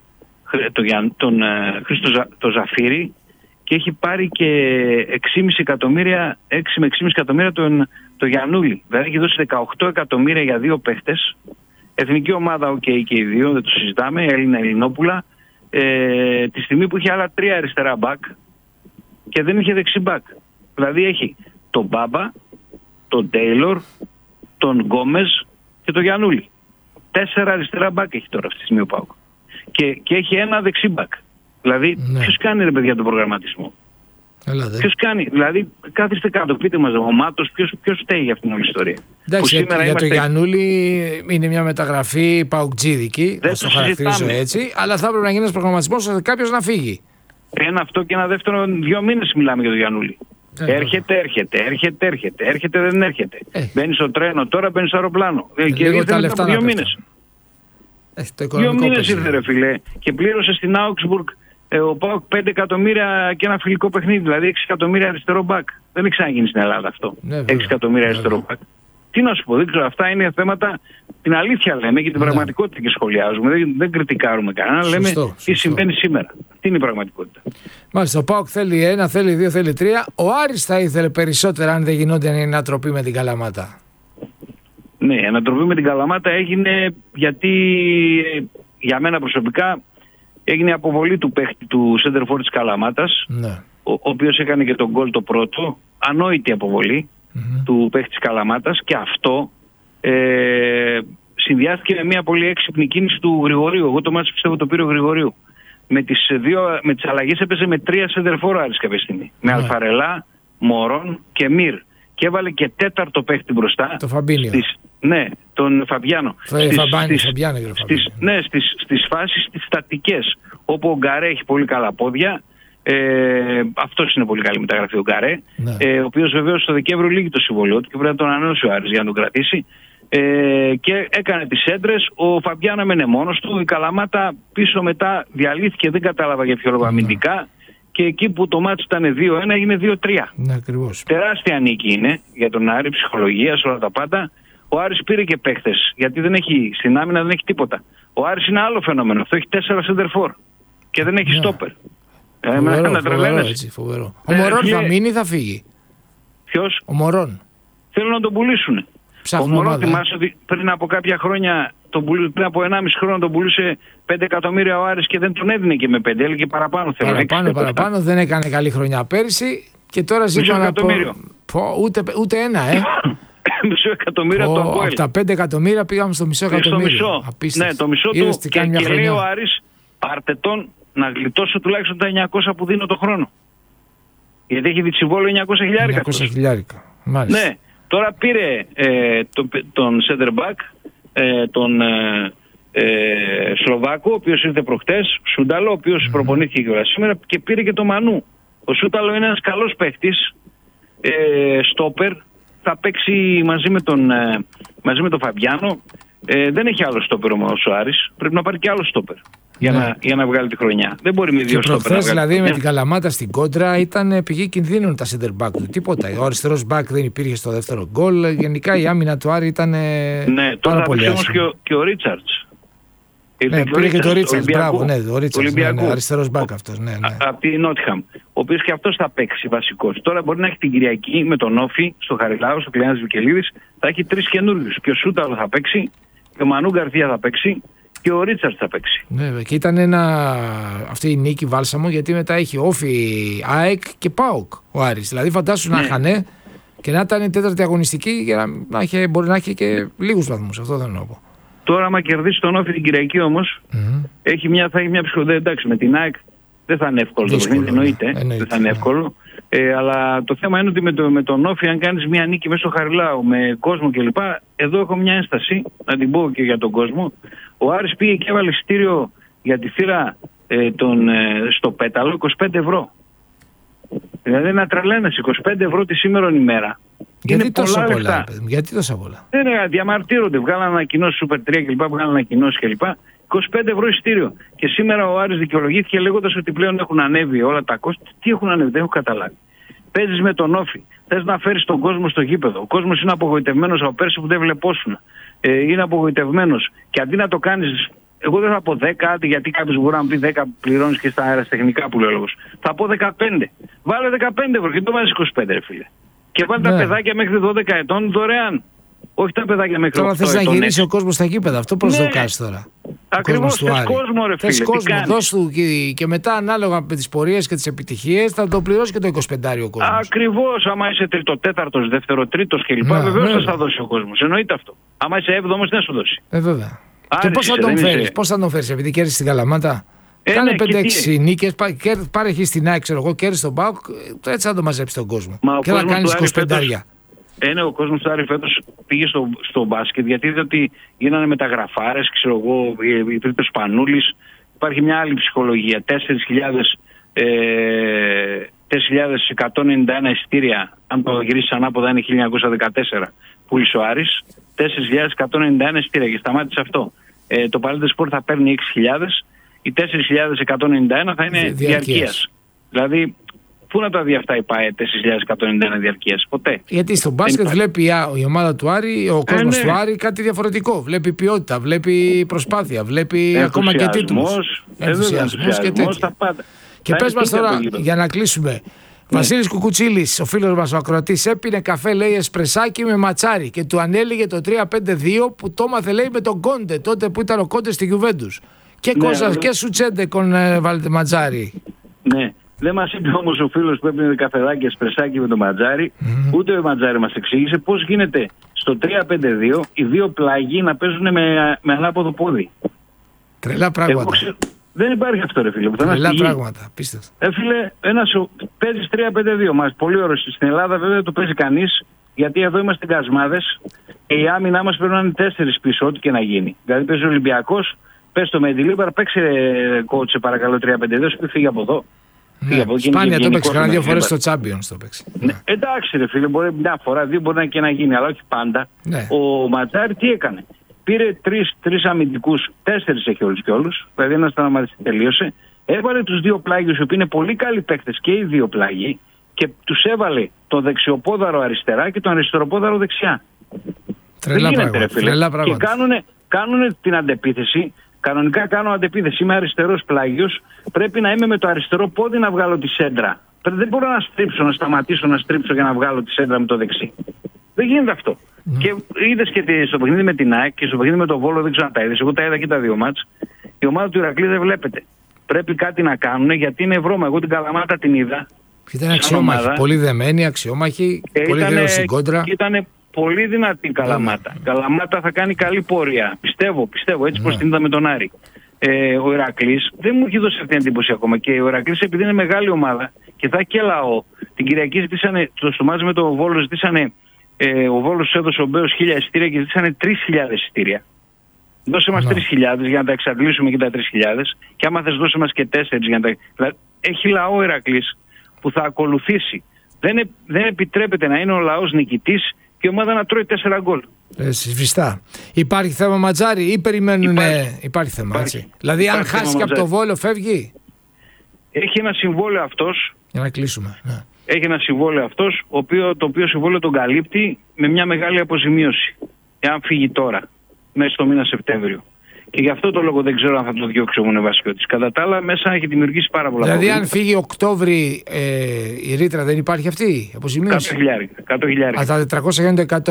Χρήστο Ζαφύρη και έχει πάρει και 6 με 6,5 εκατομμύρια τον Γιαννούλη. Δηλαδή έχει δώσει 18 εκατομμύρια για 2 παίχτες. Εθνική ομάδα, και οι δύο, δεν το συζητάμε, Ελληνόπουλα. Τη στιγμή που είχε άλλα 3 αριστερά μπακ και δεν είχε δεξί μπακ. Δηλαδή έχει τον Μπάμπα, τον Τέιλορ, τον Γκόμες και τον Γιαννούλη. 4 αριστερά μπακ έχει τώρα αυτή τη στιγμή ο ΠΑΟΚ. Και έχει ένα δεξί μπακ. Δηλαδή, ποιος κάνει, ρε παιδιά, τον προγραμματισμό? Ποιος κάνει? Δηλαδή, κάθεστε κάτω, πείτε μας, ο Μάτος, ποιος φταίει για αυτήν την όλη ιστορία? Εντάξει, για το Γιαννούλη είναι μια μεταγραφή παουκτζίδικη, θα το χαρακτηρίζω έτσι, αλλά θα έπρεπε να γίνει ένας προγραμματισμός ώστε κάποιος να φύγει. Ένα αυτό και ένα δεύτερο, 2 μήνες μιλάμε για το Γιαννούλη. Έρχεται, δεν έρχεται. Μπαίνει στο τρένο, τώρα μπαίνει στο αεροπλάνο. Και ήρθε μετά από 2 μήνες. 2 μήνες ήρθε, ρε φίλε, και πλήρωσε στην Augsburg ο ΠΑΟΚ 5 εκατομμύρια και ένα φιλικό παιχνίδι, δηλαδή 6 εκατομμύρια αριστερό μπακ. Δεν έχει ξαναγίνει στην Ελλάδα αυτό. 6 εκατομμύρια αριστερό μπακ. Τι να σου πω, δεν ξέρω, αυτά είναι θέματα. Την αλήθεια λέμε και την πραγματικότητα και σχολιάζουμε. Δεν κριτικάρουμε κανένα, λέμε τι συμβαίνει σήμερα. Τι είναι η πραγματικότητα. Μάλιστα, ο ΠΑΟΚ θέλει 1, θέλει 2, θέλει 3. Ο Άρης θα ήθελε περισσότερα αν δεν γινόταν η ανατροπή με την Καλαμάτα. Ναι, η ανατροπή με την Καλαμάτα έγινε γιατί για μένα προσωπικά έγινε η αποβολή του παίχτη του σέντερφορ της Καλαμάτας, ο οποίος έκανε και τον γκολ το πρώτο, ανόητη αποβολή του παίχτη της Καλαμάτας, και αυτό συνδυάστηκε με μια πολύ έξυπνη κίνηση του Γρηγορίου. Εγώ το μάτι πιστεύω το πήρε ο Γρηγορίου. Με τις αλλαγές έπαιζε με 3 σέντερφορ Άρης κάποια στιγμή. Με Αλφαρελά, Μωρόν και Μυρ. Και έβαλε και 4ο παίχτη μπροστά. Το Φαμπίνιο. Ναι, τον Φαμπιάνο. Στις φάσεις τις στατικές, όπου ο Γκαρέ έχει πολύ καλά πόδια. Αυτός είναι πολύ καλή μεταγραφή, ο Γκαρέ. Ο οποίος βεβαίως στο Δεκέμβριο λύγει το συμβολό του και πρέπει να τον ανανεώσει ο Άρης για να τον κρατήσει. Και έκανε τις έντρες. Ο Φαμπιάνο έμενε μόνος του. Η Καλαμάτα πίσω μετά διαλύθηκε, δεν κατάλαβα για ποιο λόγο, αμυντικά. Και εκεί που το μάτι ήταν 2-1 έγινε 2-3. Ναι, ακριβώς. Τεράστια νίκη είναι για τον Άρη, ψυχολογία, σε όλα τα πάντα. Ο Άρης πήρε και παίχτες, γιατί δεν έχει, στην άμυνα δεν έχει τίποτα. Ο Άρης είναι άλλο φαινόμενο. Αυτό έχει 4 σεντερφόρ και δεν έχει στόπερ. Φοβερό. Ο Μωρόν θα μείνει ή θα φύγει? Ποιος? Ο Μωρόν. Θέλουν να τον πουλήσουν. Ο Μωρόν, θυμάσαι ότι πριν από κάποια χρόνια, πριν από 1,5 χρόνο τον πουλούσε 5 εκατομμύρια ο Άρης και δεν τον έδινε και με 5, έλεγε παραπάνω. Παραπάνω, δεν έκανε καλή χρονιά πέρυσι και τώρα ζήτησε να ούτε ένα, μισό εκατομμύριο το Αποέλ. Από τα 5 εκατομμύρια πήγαμε στο μισό εκατομμύριο. Ναι, το μισό του. Και λέει ο Άρης, Αρτετών, να γλιτώσω τουλάχιστον τα 900 που δίνω το χρόνο. Γιατί έχει διτσιβόλο 900.000. Μάλιστα. Ναι, τώρα πήρε τον center back, τον Σλοβάκο, ο οποίος ήρθε προχτές, Σούνταλο, ο οποίος προπονήθηκε και σήμερα, και πήρε και τον Μανού. Ο Σούνταλο είναι ένας καλός παίχτης, στόπερ, θα παίξει μαζί με τον Φαμπιάνο. Δεν έχει άλλο στόπερ όμως ο Άρης, πρέπει να πάρει και άλλο στόπερ για να βγάλει τη χρονιά. Δεν μπορεί με 2 στόπερ. Προχθές δηλαδή με την Καλαμάτα στην κόντρα ήταν πηγή κινδύνων τα center back του. Τίποτα. Ο αριστερός back δεν υπήρχε στο δεύτερο γκολ. Γενικά η άμυνα του Άρη ήταν πάρα πολύ άσχημη. Όμως και ο Ρίτσαρτς. Ναι, πήρε και το Ρίτσαρτς. Μπράβο, ναι, ο Ρίτσαρτς. Αριστερός back αυτός. Από τη Νότιχαμ. Ο οποίος και αυτός θα παίξει βασικός. Τώρα μπορεί να έχει την Κυριακή με τον Όφη στο Χαριλάου, στο Κλεάνας Βικελίδης. Θα έχει 3 καινούριους. Και ο Σούταλο θα παίξει. Και ο Μανού Γκαρθία θα παίξει. Και ο Ρίτσαρτς θα παίξει. Ναι, και ήταν αυτή η νίκη βάλσαμο, γιατί μετά έχει Όφη, ΑΕΚ και ΠΑΟΚ ο Άρης. Δηλαδή φαντάσου να είχαν και να ήταν η τέταρτη αγωνιστική για να μπορεί να έχει και λίγους βαθμούς. Αυτό δεν εννοώ. Τώρα, άμα κερδίσει τον Όφη την Κυριακή όμως, θα έχει μια ψυχοδέλεια. Εντάξει, με την ΑΕΚ δεν θα είναι εύκολο. Εννοείται. Δεν θα είναι εύκολο. Αλλά το θέμα είναι ότι με τον Όφη, αν κάνεις μια νίκη μέσα στο Χαριλάου με κόσμο κλπ. Εδώ έχω μια ένσταση, να την πω και για τον κόσμο. Ο Άρης πήγε και έβαλε εισιτήριο για τη θύρα στο Πέταλο 25 ευρώ. Δηλαδή να τρελαίνεις 25 ευρώ τη σήμερον ημέρα. Γιατί είναι τόσο πολλά, γιατί τόσα πολλά? Διαμαρτύρονται, βγάλαν ανακοινώσεις Super 3 κλπ. Βγάλαν ανακοινώσεις κλπ. 25 ευρώ εισιτήριο. Και σήμερα ο Άρης δικαιολογήθηκε λέγοντας ότι πλέον έχουν ανέβει όλα τα κόστη. Τι έχουν ανέβει, δεν έχω καταλάβει. Παίζεις με τον Όφη. Θες να φέρεις τον κόσμο στο γήπεδο. Ο κόσμος είναι απογοητευμένος από πέρσι που δεν βλεπόσουν. Είναι απογοητευμένος. Και αντί να το κάνεις, εγώ δεν θα πω 10, γιατί κάποιος μπορεί να πει 10 πληρώνεις και στα αεραστεχνικά που λέει ο λόγος. Θα πω 15. Βάλε 15 ευρώ και το βάζεις 25, ρε φίλε. Και βάλε τα παιδάκια μέχρι 12 ετών δωρεάν. Όχι τα παιδάκια μέχρι 12 ετών. Τώρα θες να γυρίσει ο κόσμος στα γήπεδα. Αυτό πώς το κάνεις τώρα. Ακριβώς, θες κόσμο, ρε φίλε. Θες κόσμο, δώσ' του και μετά ανάλογα με τις πορείες και τις επιτυχίες θα το πληρώσει και το 25 ο κόσμος. Ακριβώς, άμα είσαι τρίτο, τέταρτος, δεύτερο, τρίτος κλπ. Βεβαίως θα δώσει ο κόσμος. Εννοείται αυτό. Άμα είσαι έβδομος, δεν θα σου δώσει. Βέβαια. Και πώς θα τον φέρεις, επειδή κέρδισες την Καλαμάτα. Κάνε 5-6 νίκες, πάρε εκεί στην ΑΕΚ, ξέρω εγώ, κέρδισε τον ΠΑΟΚ, έτσι θα το μαζέψει τον κόσμο. Και θα κάνεις 25. Ο κόσμος του Άρη φέτος πήγε στο μπάσκετ γιατί είδε ότι γίνανε μεταγραφάρες, ξέρω εγώ, η Τρίτος Σπανούλης. Υπάρχει μια άλλη ψυχολογία. 4.191 εισιτήρια, αν το γυρίσεις ανάποδα είναι 1914, πούλησε ο Άρης. 4.191 εισιτήρια και σταμάτησε αυτό. Το Παλέτε Σπορ θα παίρνει 6.000, οι 4.191 θα είναι διαρκείας. Δηλαδή, πού να τα δει αυτά η ΠΑΕ 4.191 διαρκείας, ποτέ. Γιατί στο μπάσκετ βλέπει η ομάδα του Άρη, ο κόσμος του Άρη κάτι διαφορετικό. Βλέπει ποιότητα, βλέπει προσπάθεια, βλέπει ακόμα και τίτλους. Ενθουσιασμός και τέτοια. Και πες μας τώρα, για να κλείσουμε. Βασίλης Κουκουτσίλης, ο φίλος μας ο ακροατής, έπινε καφέ, λέει, εσπρεσάκι με ματσάρι και του ανέλυγε το 3-5-2 που το έμαθε, λέει, με τον Κόντε, τότε που ήταν ο Κόντε στη Γιουβέντους. Και Κόζας και Σουτσέντε βάλετε ματσάρι. Ναι. Δεν μας είπε όμως ο φίλος που έπινε καφεδάκι εσπρεσάκι με τον ματζάρι, ούτε ο ματζάρι μας εξήγησε πώς γίνεται στο 3-5-2 οι δύο πλάγοι να παίζουν με ανάποδο πόδι. Τρελά πράγματα. Δεν υπάρχει αυτό, ρε φίλε. Τρελά πράγματα, πίστευτα. Φίλε, παίζεις 3-5-2. Μας πολύ ωραίο. Στην Ελλάδα βέβαια το παίζει κανείς, γιατί εδώ είμαστε γκασμάδες και η άμυνά μας πρέπει να είναι 4 πίσω, ό,τι και να γίνει. Δηλαδή παίζει ο Ολυμπιακός, πες το με τη Λίμπαρα, παίξε κότσε παρακαλώ 3-5-2, σου φύγει από εδώ. Σπάνια το έπαιξε, κανένα 2 φορές στο Champions το παίξει. Εντάξει, ρε φίλε, μπορεί μια φορά, 2 μπορεί και να γίνει, αλλά όχι πάντα. Ο Ματζάρι τι έκανε. Πήρε 3 αμυντικούς, 4 έχει όλους και όλους. Δηλαδή ένας τραυματιστής τελείωσε. Έβαλε τους 2 πλάγιους, οι οποίοι είναι πολύ καλοί παίκτες και οι 2 πλάγιοι, και τους έβαλε το δεξιοπόδαρο αριστερά και το αριστεροπόδαρο δεξιά. Τρελά πράγματα. Και κάνουν την αντεπίθεση. Κανονικά κάνω αντεπίθεση. Είμαι αριστερός πλάγιος. Πρέπει να είμαι με το αριστερό πόδι να βγάλω τη σέντρα. Δεν μπορώ να στρίψω, να σταματήσω να στρίψω για να βγάλω τη σέντρα με το δεξί. Δεν γίνεται αυτό. Και είδες και στο παιχνίδι με την ΑΕΚ και στο παιχνίδι με τον Βόλο, δεν ξέρω αν τα είδες. Εγώ τα είδα και τα 2 μάτς. Η ομάδα του Ηρακλή δεν βλέπετε. Πρέπει κάτι να κάνουν γιατί είναι βρώμα. Εγώ την Καλαμάτα την είδα. Ήταν αξιόμαχη. Πολύ δεμένη, αξιόμαχη. Πολύ γρήγορη στην κόντρα. Ήταν πολύ δυνατή η Καλαμάτα. Καλαμάτα θα κάνει καλή πορεία. Πιστεύω. Έτσι πως την είδα με τον Άρη. Ο Ηρακλής δεν μου έχει δώσει αυτή την εντύπωση ακόμα. Και ο Ηρακλής, επειδή είναι μεγάλη ομάδα και θα έχει και λαό, την Κυριακή ζητήσανε, στο μάτς με τον Βόλο ζητήσανε, ο Βόλος έδωσε ο Μπέος 1.000 εισιτήρια και ζητήσανε 3.000 εισιτήρια. Δώσε μας 3.000 για να τα εξαντλήσουμε και τα 3.000, και άμα θες δώσε μας και 4 για να τα... Δηλαδή, έχει λαό ο Ηρακλής που θα ακολουθήσει. Δεν επιτρέπεται να είναι ο λαός νικητής και η ομάδα να τρώει 4 γκολ. Σβηστά. Υπάρχει θέμα Ματζάρι ή περιμένουν? Υπάρχει θέμα, έτσι. Δηλαδή αν χάσει και από το Βόλο φεύγει. Έχει ένα συμβόλαιο αυτός. Για να κλείσουμε. Ναι. Έχει ένα συμβόλαιο αυτός, το οποίο συμβόλαιο τον καλύπτει με μια μεγάλη αποζημίωση. Εάν φύγει τώρα, μέσα στο μήνα Σεπτέμβριο. Και γι' αυτό το λόγο δεν ξέρω αν θα το διώξει ο Μονεβασιώτης. Κατά τα άλλα, μέσα έχει δημιουργήσει πάρα πολλά προβλήματα. Δηλαδή, αν φύγει Οκτώβρη, η ρήτρα δεν υπάρχει αυτή η αποζημίωση? 100.000. Α, τα 400 γίνονται 100.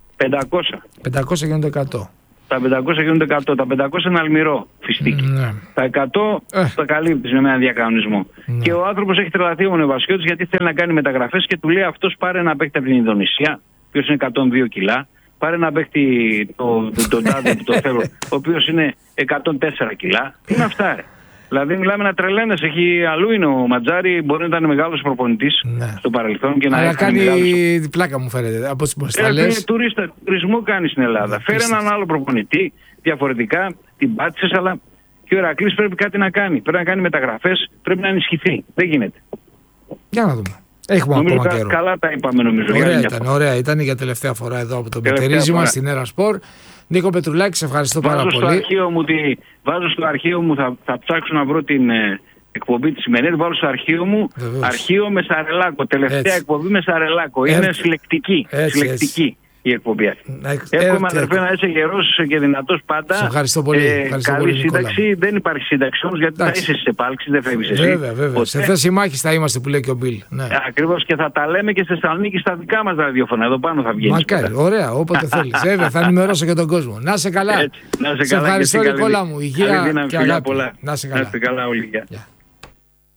500 γίνονται 100. Τα 500 γίνονται 100. Τα 500 είναι αλμυρό φιστίκι. Τα 100 τα καλύπτεις με έναν διακανονισμό. Και ο άνθρωπος έχει τρελαθεί ο Μονεβασιώτης γιατί θέλει να κάνει μεταγραφές και του λέει αυτός πάρε ένα παίκτη από την Ινδονησία, ο οποίος είναι 102 κιλά. Πάρε ένα παίκτη τον τάδε που το θέλω, ο οποίος είναι 104 κιλά. Τι είναι αυτά, ρε? Δηλαδή μιλάμε να τρελαίνες. Αλλού είναι ο Ματζάρι, μπορεί να ήταν μεγάλος προπονητής στο παρελθόν και να αλλά κάνει πλάκα μου φαίνεται. Από τις τουρισμό κάνει στην Ελλάδα. Φέρε έναν άλλο προπονητή, διαφορετικά, την πάτησες, αλλά και ο Ηρακλής πρέπει κάτι να κάνει. Πρέπει να κάνει μεταγραφές, πρέπει να ενισχυθεί. Δεν γίνεται. Για να δούμε. Έχουμε ακόμα καιρό. Καλά τα είπαμε νομίζω. Ωραία ήταν για τελευταία φορά εδώ από το μετερίζημα στην Έρα Σπορ. Νίκο Πετρουλάκη, σε ευχαριστώ πάρα πολύ. Βάζω στο αρχείο μου, θα ψάξω να βρω εκπομπή τη σημερινή, βάλω στο αρχείο μου. Αρχείο με Σαρελάκο. Τελευταία εκπομπή με Σαρελάκο. Είναι συλλεκτική. Συλλεκτική η εκπομπή αυτή. Εύχομαι, αδερφέ, να είσαι γερός και δυνατός πάντα. Σε ευχαριστώ πολύ. Καλή σύνταξη. Δεν υπάρχει σύνταξη όμως, γιατί θα είσαι στις επάλξεις, δεν φεύγεις εσύ. Βέβαια. Σε θέση μάχης θα είμαστε, που λέει και ο Μπιλ. Ναι. Ακριβώς, και θα τα λέμε και στη Θεσσαλονίκη στα δικά μας ραδιόφωνα. Εδώ πάνω θα βγαίνει. Μακάρι, ωραία, όποτε θέλεις. Βέβαια, θα ενημερώσω και τον κόσμο. Να σε καλά. Έτσι, να σε ευχαριστώ, Νικόλα μου. Υγεία και αγάπη. Να σε καλά όλοι.